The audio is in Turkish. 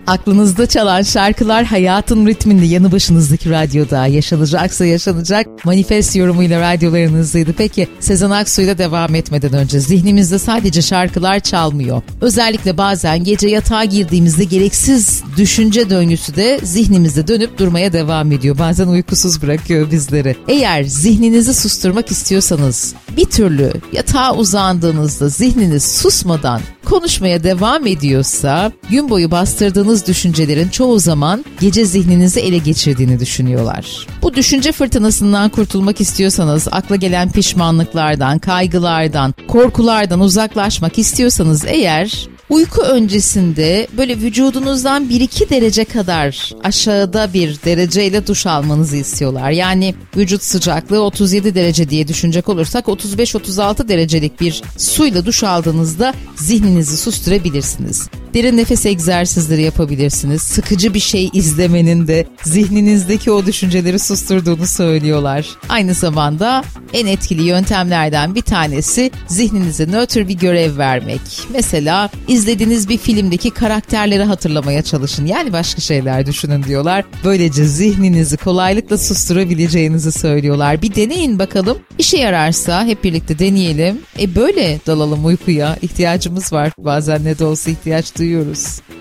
Aklınızda çalan şarkılar hayatın ritminde yanı başınızdaki radyoda yaşanacaksa yaşanacak manifest yorumuyla radyolarınızdaydı. Peki Sezen Aksu'yla devam etmeden önce zihnimizde sadece şarkılar çalmıyor. Özellikle bazen gece yatağa girdiğimizde gereksiz düşünce döngüsü de zihnimizde dönüp durmaya devam ediyor. Bazen uykusuz bırakıyor bizleri. Eğer zihninizi susturmak istiyorsanız bir türlü yatağa uzandığınızda zihniniz susmadan konuşmaya devam ediyorsa gün boyu bastırdığınız düşüncelerin çoğu zaman gece zihninizi ele geçirdiğini düşünüyorlar. Bu düşünce fırtınasından kurtulmak istiyorsanız, akla gelen pişmanlıklardan, kaygılardan, korkulardan uzaklaşmak istiyorsanız eğer uyku öncesinde böyle vücudunuzdan 1-2 derece kadar aşağıda bir dereceyle duş almanızı istiyorlar. Yani vücut sıcaklığı 37 derece diye düşünecek olursak 35-36 derecelik bir suyla duş aldığınızda zihninizi susturabilirsiniz. Derin nefes egzersizleri yapabilirsiniz. Sıkıcı bir şey izlemenin de zihninizdeki o düşünceleri susturduğunu söylüyorlar. Aynı zamanda en etkili yöntemlerden bir tanesi zihninize nötr bir görev vermek. Mesela izlediğiniz bir filmdeki karakterleri hatırlamaya çalışın. Yani başka şeyler düşünün diyorlar. Böylece zihninizi kolaylıkla susturabileceğinizi söylüyorlar. Bir deneyin bakalım. İşe yararsa hep birlikte deneyelim. Böyle dalalım uykuya. İhtiyacımız var. Bazen ne de olsa ihtiyaç duyuyoruz.